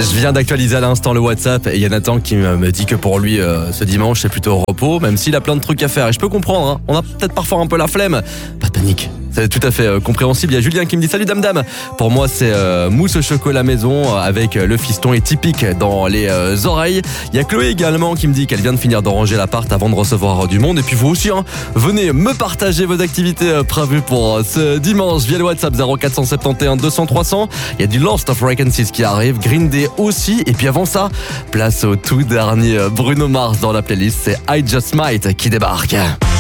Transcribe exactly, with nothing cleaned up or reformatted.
Je viens d'actualiser à l'instant le WhatsApp et il y a Nathan qui me dit que pour lui, euh, ce dimanche, c'est plutôt au repos, même s'il a plein de trucs à faire. Et je peux comprendre, hein, on a peut-être parfois un peu la flemme. Pas de panique. C'est tout à fait euh, compréhensible. Il y a Julien qui me dit « Salut Dame Dame !» Pour moi, c'est euh, mousse au chocolat maison avec euh, le fiston et typique dans les euh, oreilles. Il y a Chloé également qui me dit qu'elle vient de finir de ranger l'appart avant de recevoir euh, du monde. Et puis vous aussi, hein, venez me partager vos activités euh, prévues pour euh, ce dimanche via le WhatsApp zéro quatre sept un deux cents trois cents. Il y a du Lost of Vacancies qui arrive, Green Day aussi. Et puis avant ça, place au tout dernier euh, Bruno Mars dans la playlist. C'est I Just Might qui débarque.